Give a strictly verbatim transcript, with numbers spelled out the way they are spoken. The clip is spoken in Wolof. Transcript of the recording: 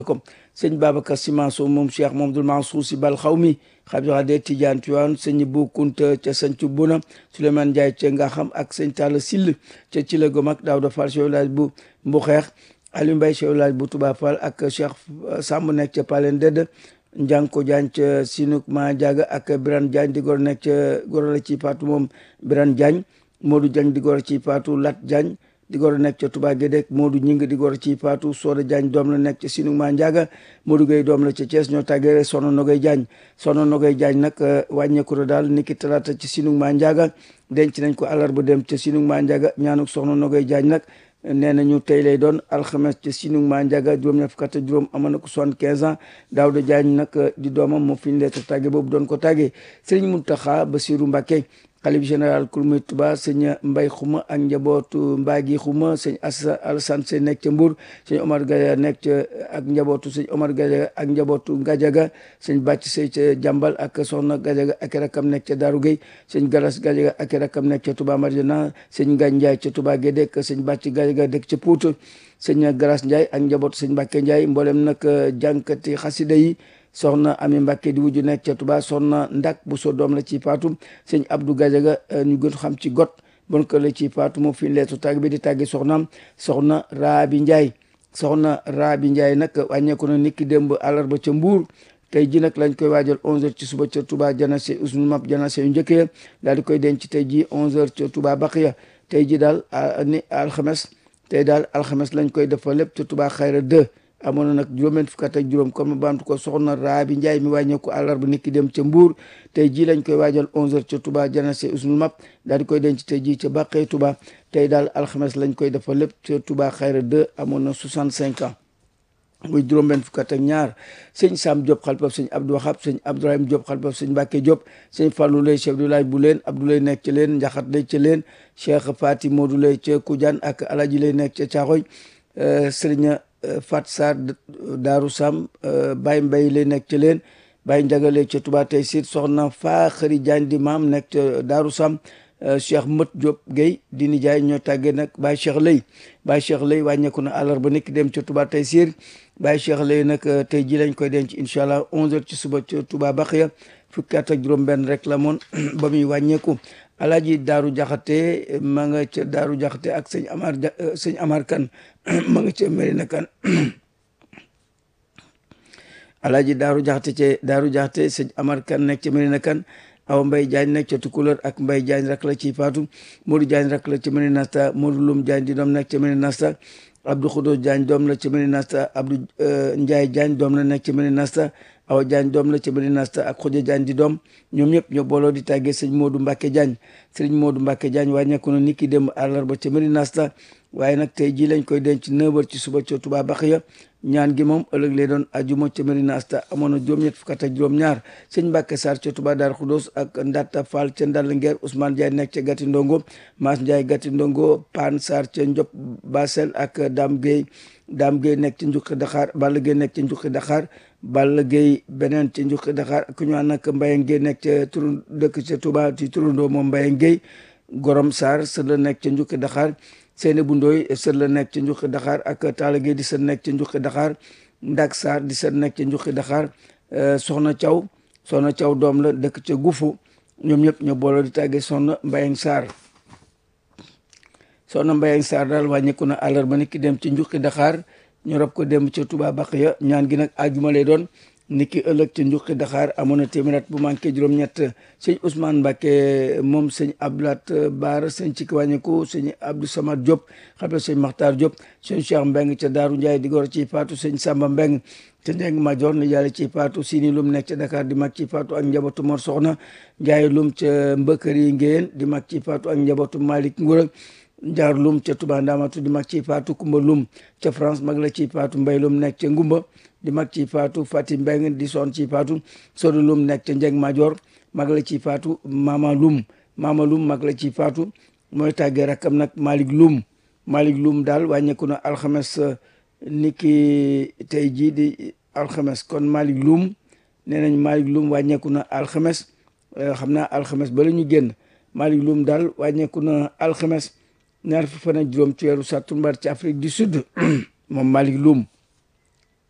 comme sëñ Babacar Sy Mansour moom Cheikh Mamadou Mansour Sy Bal Xawmi xabira de Tidiane Tiwaan sëñ Bu Kunta ca Sancu Buna Souleymane Ndiaye ca Ngaxam ak sëñ Talla Sill ca Cila Gomak Daouda Fall chef village bu Mbuxeex Aliou Mbaye chef village bu Touba Fall ak Cheikh Samb nekk ca Palen Dedd Njanko Diagne ca Sinuk Ma Diaga ak Birane Diagne di gor nekk ca goro la ci Fatou moom Birane Diagne Modou Diagne di gor ci Fatou Lat Diagne di gor nekk ca Touba Guédé Modou Ñing di gor ci Fatou Soda Diagne doom la nekk ca Sinuk Ma Diaga Modou Gueye doom la ca Thiès ñoo tàggee Sono Nogay Diagne Sono Nogay Diagne nag wàññeeku na daal niki talaata ci Sinuk Ma Diaga denc nañ ko àllarba dem ca Sinuk Ma Diaga ñaanuk Soxna Nogay Diagne nag nee nañu tey lay doon alxames ci Sinuk Ma Diaga juróom-ñett fukk ak juróom amoon na ko soixante-quinze ans Daouda Diagne nag di doomam moo fi ñu leeta tàgge boobu doon ko tàggee Serigne Mountakha Bassirou Mbacké xalif général Kouroumé Touba sëñ Mbay Xuma ak njabootu Mbaagi Xuma sëñ Assa Alassane Sey nekk ca Mbour sëñ Omar Gaye nekk ca ak njabootu sëñ Omar Gaye ak njabootu Gajaga sëñ Bàcc Sey ca Jàmbal ak soxna Gajaga ak rakam nekk ca Daaru Gueye sëñ Galas Gajaga ak rakam nekk ca Touba Marjana sëñ Ngagne Ndiaye ca Touba Guédé ak sëñ Bàcc Gajaga dëkk ca Pout sëñ Galas Ndiaye ak njabootu sëñ Mbàkke Ndiaye mboolem nag jànkati xasida yi soxna Ami Mbàkke di wujju nekk ca Touba soxna Ndak bu so doom la ci Faatu sëñ Abdou Gajaga ñu gën xam ci got bon ko la ci Faatu moo fi leetu tàgg bi di tàggi soxnaam soxna Raabi Ndiaye soxna Raabi Ndiaye nag wàññeeku na niki démb àllarba ca Mbuur tey ji nag lañ koy waajal onze heures ci suba ca Touba janase usnul map janase yu njëkk ya daal di koy denc tey ji onze heures ca Touba Baqiya tey ji daal ni alxames tey daal alxames lañ koy defal lépp ca Touba Xayra deux amoon na nag juróom-benn fukk ak juróom comme baamtu ko soxna Raabi Ndiaye mi wàññeeku àllarba niki dem ca Mbuur tey jii lañ koy waajal onze heures ca Touba janase usnul map daal di koy denc tey jii ca Baqee Touba tey daal alxames lañ koy defal lépp ca Touba Xayra deux amoon na soixante-cinq ans muy juróom-benn fukk ak ñaar sëñ Sam Diop xalpab sëñ Abdou Wahab sëñ Abdourahim Diop xalpab sëñ Mbacke Diop sëñ Fallou Lay chef du village bu leen Abdou Lay nekk ca leen Njaxat Lay ca leen Cheikh Fati Modou Lay ca Koudiane ak Alaji Lay nekk ca Caaxoy sëriñ Fat Sarr Daaru Sam Baye Mbay lay nekk ca leen Baye Njagale ca Touba tey siit soxna Faa Xëri Diagne di maam nekk ca Daaru Sam Cheikh Mët Diop Guèye di nijaay ñoo tàggee nag Baye Cheikh Lay Baye Cheikh Lay wàññeeku na àllarba nekk dem ca Touba tey siir Baye Cheikh Lay nag tey ji lañ koy denc incha allah onze heures ci suba ca Touba Baxiya fukki at ak juróom benn rek la moon ba muy wàññeeku Alaaji Daaru Jaxate ma nga ca Daaru Jaxate ak sëñ Amar sëñ Amar Kan ma nga ca Medina Kan Alaaji Daaru Jaxate ca Daaru Jaxate sëñ Amar Kan nekk ca Medina Kan Awa Mbay Diagne nekk ca Tukulër ak Mbay Diagne rak la ci Faatu Modou Diagne rak la ca Medina Nasta Modou Lum Diagne di doom nekk ca Medina Nasta Abdou Khoudous Diagne doom la ca Medina Nasta Abdou Ndiaye Diagne doom la nekk ca Medina Nasta Awa Diagne doom la ca Medina Nasta ak Khoudia Diagne di doom ñoom ñëpp ñoo booloo di tàggee sëñ Modou Mbacke Diagne sëñ Modou Mbacke Diagne wàññeeku na niki démb àllarba ca Medina Nasta waaye nag tey jii lañ koy denc neuf heures ci suba ca Touba Baxiya ñaan gi moom ëllëg lay doon ajuma ca Medina Nasta amoon na juróom-ñett fukk ak juróom-ñaar sëñ Mbacke Sarr ca Touba Dar Khoudoss ak Ndatta Fall ca Ndal Ngeer Ousmane Ndiaye nekk ca Gati Ndongo Mass Ndiaye Gati Ndongo Pan Sarr ca Ndiop Basel ak Dame Gueye Dame Gueye nekk ca Njuqi Dakar Balla Gueye nekk ca Njuqi Dakar Balla Gueye beneen ca Njuqi Dakar ak ñu nag Mbaye Gueye nekk ca turu dëkk ca Touba ci turandoo moom Mbaye Gueye Gorom Sarr sër la nekk ca Njuqi Dakar Seyni bu Ndoy sër la nekk ca Njuqi Dakar ak Talla Gueye di sër nekk ca Njuqi Dakar Ndak Sarr di sër nekk ca Njuqi Dakar Soxna Thiaw Soxna Thiaw doom la dëkk ca Gufu ñoom ñëpp ñoo booloo di tàggee Soxna Mbayang Sarr Soxna Mbayang Sarr daal wàññeeku na àllarba niki dem ci Njuqi Dakar ñu rob ko dem ca Touba Baxiya ñaan gi nag àjjuma lay doon niki ëllëg ca Njuqi Dakar amoon na téeméer bu manqué juróom-ñett sëñ Ousmane Mbacke moom sëñ Abdoulaat Baara sëñ ci wàññeeku sëñ Abdou Samad Diop xam ne sëñ Makhtar Diop sëñ Cheikh Mbeng ca Daaru Ndiaye di gor ci Faatu sëñ Samba Mbeng ca Ndeng Major ni yàlla ci Faatu Sini Lum nekk ca Dakar di mag ci Faatu ak njabootu Mor Soxna Ndiaye Lum ca Mbëkkëri Ngéyeen di mag ci Faatu ak njabootu Malick Ngoura Njaar Lum ca Touba Ndamatu di mag ci Faatu Kumba Lum ca France mag la ci Faatu Mbay Lum nekk ca Ngumba di mag ci Faatu Fati Mbeng di son ci Faatu Sodu Lum nekk ca Njeng Major mag la ci Faatu Mama Lum Mama Lum mag la ci Faatu mooy tàggee rakkam nag Malick Lum Malick Lum daal wàññeeku na alxames niki tey jii di alxames kon Malick Lum nee nañ Malick Lum wàññeeku na alxames xam naa alxames ba la ñu génn Malick Lum daal wàññeeku na alxames ñaar fi fan ak juróom ci weeru sàttumbar ci Afrique du Sud moom Malick Lum